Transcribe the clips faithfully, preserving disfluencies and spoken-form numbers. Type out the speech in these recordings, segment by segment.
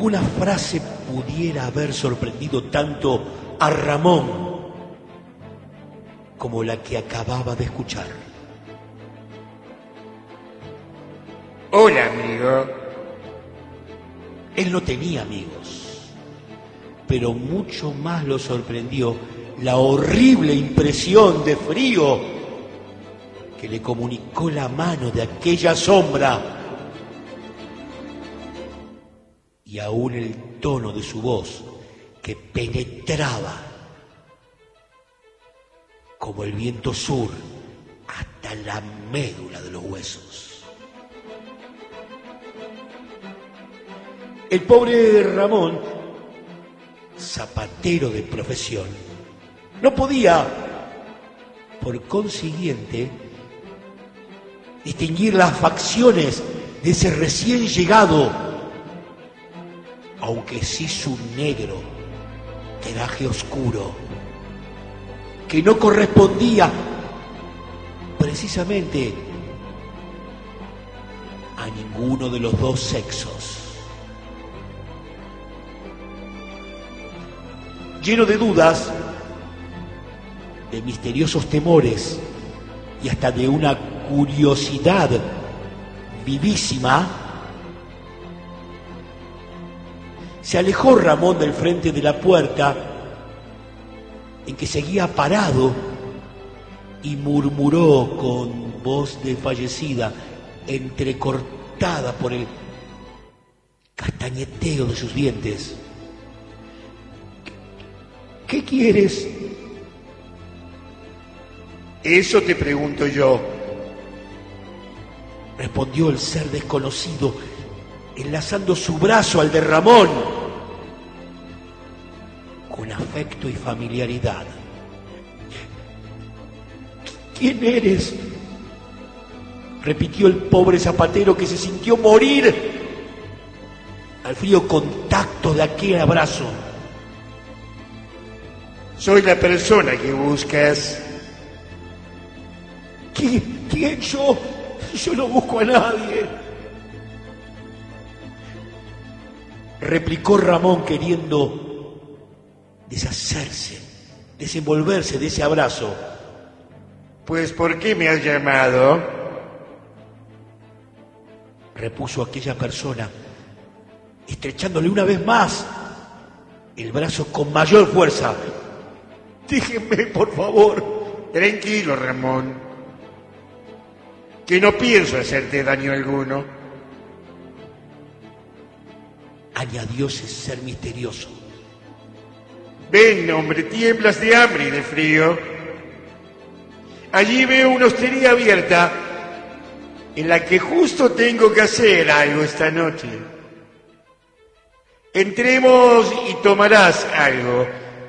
ninguna frase pudiera haber sorprendido tanto a Ramón como la que acababa de escuchar. Hola, amigo. Él no tenía amigos, pero mucho más lo sorprendió la horrible impresión de frío que le comunicó la mano de aquella sombra y aún el tono de su voz que penetraba como el viento sur hasta la médula de los huesos. El pobre Ramón, zapatero de profesión, no podía, por consiguiente, distinguir las facciones de ese recién llegado, aunque sí su negro traje oscuro, que no correspondía precisamente a ninguno de los dos sexos. Lleno de dudas, de misteriosos temores y hasta de una curiosidad vivísima, se alejó Ramón del frente de la puerta en que seguía parado y murmuró con voz desfallecida, entrecortada por el castañeteo de sus dientes: ¿qué quieres? Eso te pregunto yo, respondió el ser desconocido, enlazando su brazo al de Ramón con afecto y familiaridad. ¿Quién eres?, repitió el pobre zapatero, que se sintió morir al frío contacto de aquel abrazo. Soy la persona que buscas. ¿Quién? ¿Quién? Yo, yo no busco a nadie, replicó Ramón, queriendo deshacerse, desenvolverse de ese abrazo. Pues, ¿por qué me has llamado?, repuso aquella persona, estrechándole una vez más el brazo con mayor fuerza. Déjenme, por favor. Tranquilo, Ramón, que no pienso hacerte daño alguno, añadió ese ser misterioso. Ven, hombre, tiemblas de hambre y de frío. Allí veo una hostería abierta en la que justo tengo que hacer algo esta noche. Entremos y tomarás algo.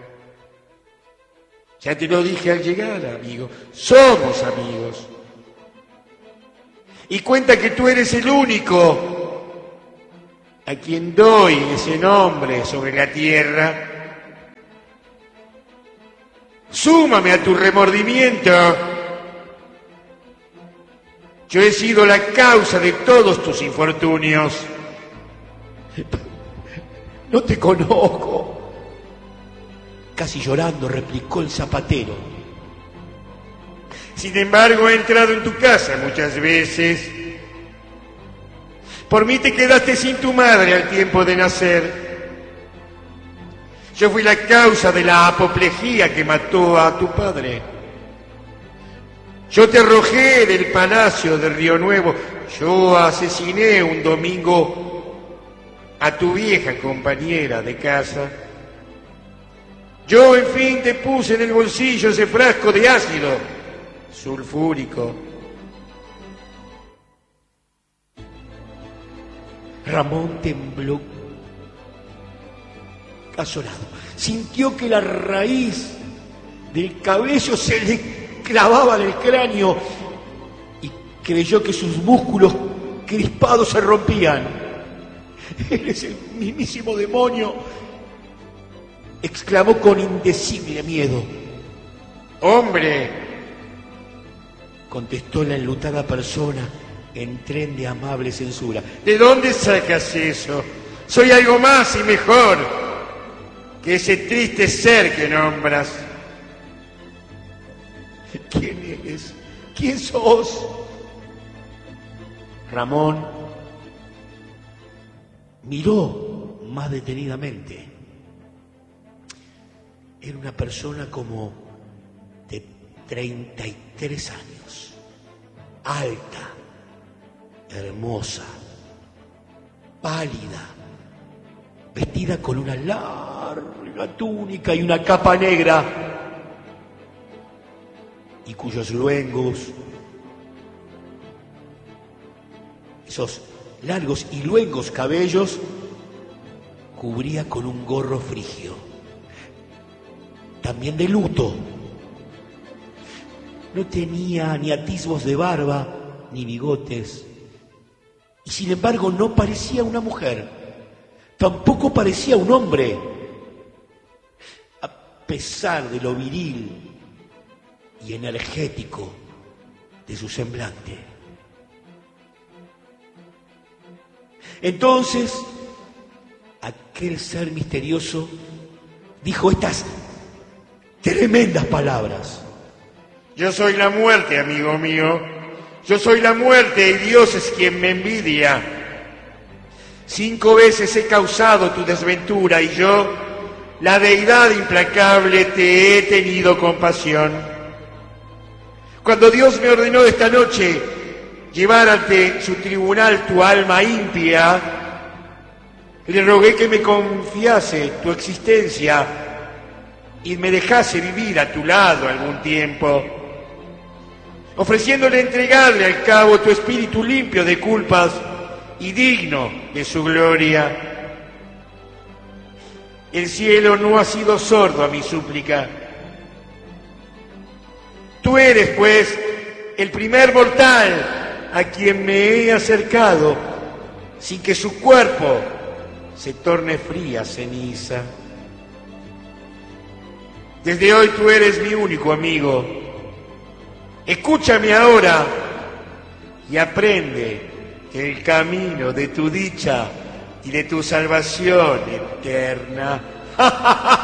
Ya te lo dije al llegar, amigo. Somos amigos. Y cuenta que tú eres el único a quien doy ese nombre sobre la tierra. Súmame a tu remordimiento. Yo he sido la causa de todos tus infortunios. No te conozco, casi llorando replicó el zapatero. Sin embargo, he entrado en tu casa muchas veces. Por mí te quedaste sin tu madre al tiempo de nacer. Yo fui la causa de la apoplejía que mató a tu padre. Yo te arrojé del palacio de Río Nuevo. Yo asesiné un domingo a tu vieja compañera de casa. Yo, en fin, te puse en el bolsillo ese frasco de ácido sulfúrico. Ramón tembló azorado. Sintió que la raíz del cabello se le clavaba en el cráneo y creyó que sus músculos crispados se rompían. «Eres el mismísimo demonio», exclamó con indecible miedo. «Hombre», contestó la enlutada persona en tren de amable censura. ¿De dónde sacas eso? Soy algo más y mejor que ese triste ser que nombras. ¿Quién eres? ¿Quién sos? Ramón miró más detenidamente. Era una persona como de treinta y tres años, alta, hermosa, pálida, vestida con una larga túnica y una capa negra, y cuyos luengos, esos largos y luengos cabellos, cubría con un gorro frigio, también de luto. No tenía ni atisbos de barba ni bigotes, y sin embargo no parecía una mujer, tampoco parecía un hombre, a pesar de lo viril y energético de su semblante. Entonces, aquel ser misterioso dijo estas tremendas palabras: yo soy la muerte, amigo mío. Yo soy la muerte y Dios es quien me envidia. Cinco veces he causado tu desventura y yo, la deidad implacable, te he tenido compasión. Cuando Dios me ordenó esta noche llevar ante su tribunal tu alma impía, le rogué que me confiase tu existencia y me dejase vivir a tu lado algún tiempo, ofreciéndole entregarle al cabo tu espíritu limpio de culpas y digno de su gloria. El cielo no ha sido sordo a mi súplica. Tú eres, pues, el primer mortal a quien me he acercado sin que su cuerpo se torne fría ceniza. Desde hoy tú eres mi único amigo. Escúchame ahora y aprende el camino de tu dicha y de tu salvación eterna.